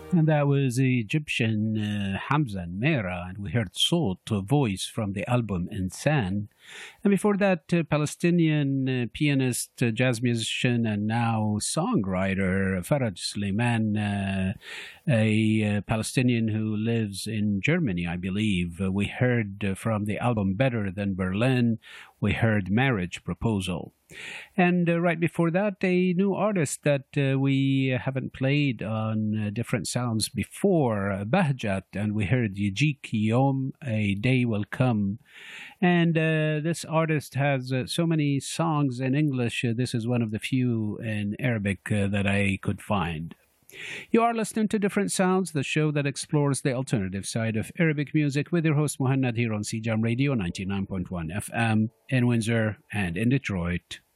And that was Egyptian Hamza and Mera, and we heard Salt, a voice from the album Insan. And before that, Palestinian pianist, jazz musician, and now songwriter Faraj Suleiman, a Palestinian who lives in Germany, I believe. We heard from the album Better Than Berlin, we heard Marriage Proposal. And right before that, a new artist that we haven't played on different sounds before, Bahjat, and we heard Yijik Yom, A Day Will Come. And this artist has so many songs in English. This is one of the few in Arabic that I could find. You are listening to Different Sounds, the show that explores the alternative side of Arabic music with your host Muhannad here on CJAM Radio 99.1 FM in Windsor and in Detroit.